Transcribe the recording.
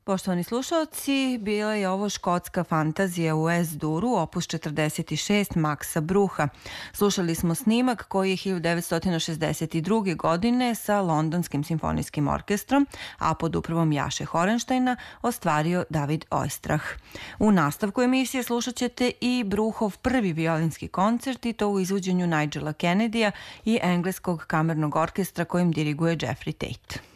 Poštovani slušalci, bila je ovo škotska fantazija u S-duru, opus 46 Maxa Brucha. Slušali smo snimak koji je 1962. godine sa Londonskim simfonijskim orkestrom, a pod upravom Jaše Horenštajna ostvario David Oistrach. U nastavku emisije slušat ćete i Bruchov prvi violinski koncert i to u izvođenju Nigela Kennedya i engleskog kamernog orkestra kojim diriguje Jeffrey Tate.